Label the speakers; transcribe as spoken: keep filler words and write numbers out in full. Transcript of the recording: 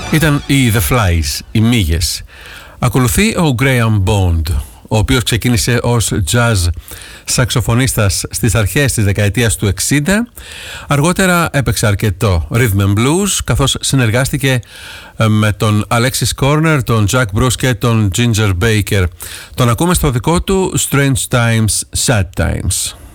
Speaker 1: Ήταν οι The Flies, οι Μύγες. Ακολουθεί ο Graham Bond, ο οποίος ξεκίνησε ως jazz σαξοφωνίστας στις αρχές της δεκαετίας του εξήντα. Αργότερα έπαιξε αρκετό rhythm and blues, καθώς συνεργάστηκε με τον Alexis Corner, τον Jack Bruce και τον Ginger Baker. Τον ακούμε στο δικό του Strange Times, Sad Times.